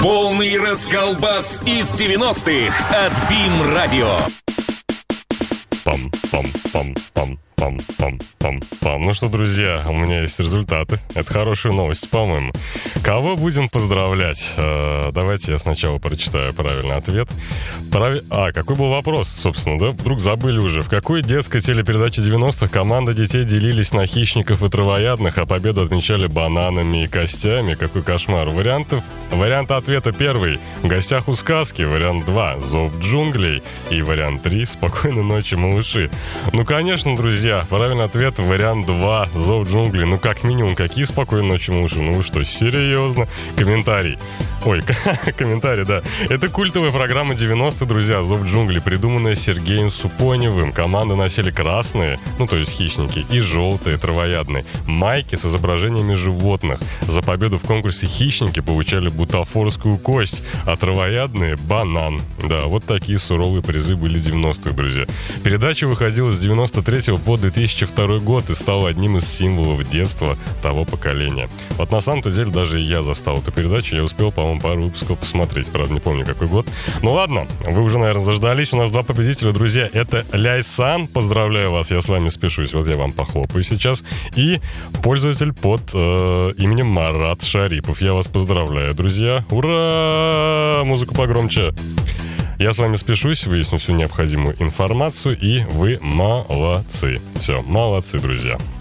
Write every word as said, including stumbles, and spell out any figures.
Полный расколбас из девяностых от БИМ-радио. Пам-пам-пам-пам. Пам-пам-пам-пам. Ну что, друзья, у меня есть результаты. Это хорошая новость, по-моему. Кого будем поздравлять? Э, давайте я сначала прочитаю правильный ответ. Прави... А, какой был вопрос, собственно, да? Вдруг забыли уже. В какой детской телепередаче девяностых команда детей делились на хищников и травоядных, а победу отмечали бананами и костями? Какой кошмар. Вариантов... Вариант ответа первый. В гостях у сказки. Вариант два. Зов джунглей. И вариант три. Спокойной ночи, малыши. Ну, конечно, друзья. Правильный ответ, вариант два, Зов джунглей. Ну, как минимум, какие спокойной ночи, малыши? Ну, вы что, серьезно? Комментарий. Ой, комментарий, да. Это культовая программа девяностых, друзья, Зов джунглей, придуманная Сергеем Супоневым. Команды носили красные, ну, то есть хищники, и желтые, травоядные, майки с изображениями животных. За победу в конкурсе хищники получали бутафорскую кость, а травоядные — банан. Да, вот такие суровые призы были девяностых, друзья. Передача выходила с девяносто третьего по две тысячи второй год и стала одним из символов детства того поколения. Вот на самом-то деле даже и я застал эту передачу, я успел, по-моему, пару выпусков посмотреть, правда, не помню какой год. Ну ладно, вы уже, наверное, заждались, у нас два победителя, друзья, это Ляйсан, поздравляю вас, я с вами спешусь, вот я вам похлопаю сейчас, и пользователь под э, именем Марат Шарипов, я вас поздравляю, друзья, ура, музыку погромче. Я с вами спешусь, выясню всю необходимую информацию, и вы молодцы. Все, молодцы, друзья.